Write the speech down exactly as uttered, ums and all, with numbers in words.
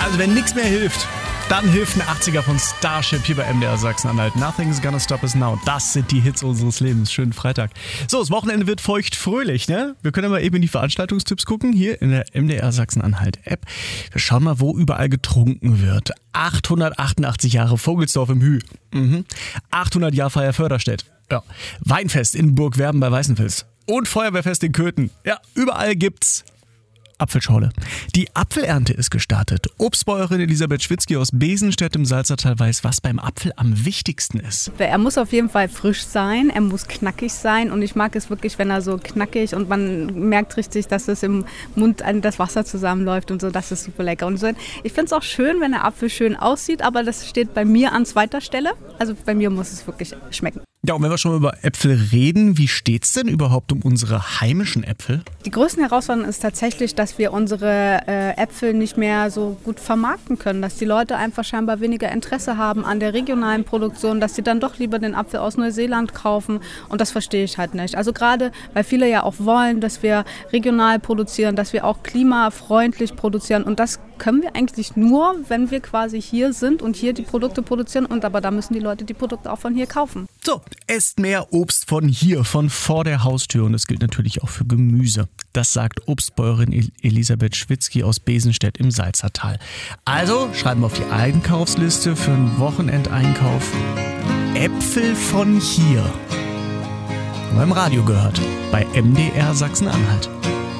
Also wenn nichts mehr hilft, dann hilft ein achtziger von Starship hier bei M D R Sachsen-Anhalt. Nothing's gonna stop us now. Das sind die Hits unseres Lebens. Schönen Freitag. So, das Wochenende wird feucht fröhlich, ne? Wir können aber eben in die Veranstaltungstipps gucken, hier in der M D R Sachsen-Anhalt-App. Wir schauen mal, wo überall getrunken wird. achthundertachtundachtzig Jahre Vogelsdorf im Hü. Mhm. achthundert Jahre Feier Förderstedt. Ja. Weinfest in Burgwerben bei Weißenfels. Und Feuerwehrfest in Köthen. Ja, überall gibt's Apfelschorle. Die Apfelernte ist gestartet. Obstbäuerin Elisabeth Schwitzky aus Besenstedt im Salzertal weiß, was beim Apfel am wichtigsten ist. Er muss auf jeden Fall frisch sein, er muss knackig sein und ich mag es wirklich, wenn er so knackig und man merkt richtig, dass es im Mund das Wasser zusammenläuft und so, das ist super lecker. Und so, ich finde es auch schön, wenn der Apfel schön aussieht, aber das steht bei mir an zweiter Stelle. Also bei mir muss es wirklich schmecken. Ja, und wenn wir schon mal über Äpfel reden, wie steht's denn überhaupt um unsere heimischen Äpfel? Die größte Herausforderung ist tatsächlich, dass wir unsere äh, Äpfel nicht mehr so gut vermarkten können, dass die Leute einfach scheinbar weniger Interesse haben an der regionalen Produktion, dass sie dann doch lieber den Apfel aus Neuseeland kaufen und das verstehe ich halt nicht. Also gerade, weil viele ja auch wollen, dass wir regional produzieren, dass wir auch klimafreundlich produzieren und das können wir eigentlich nur, wenn wir quasi hier sind und hier die Produkte produzieren und aber da müssen die Leute die Produkte auch von hier kaufen. So, esst mehr Obst von hier, von vor der Haustür und das gilt natürlich auch für Gemüse. Das sagt Obstbäuerin Elisabeth Schwitzky aus Besenstedt im Salzertal. Also schreiben wir auf die Einkaufsliste für einen Wochenendeinkauf Äpfel von hier. Beim Radio gehört, bei M D R Sachsen-Anhalt.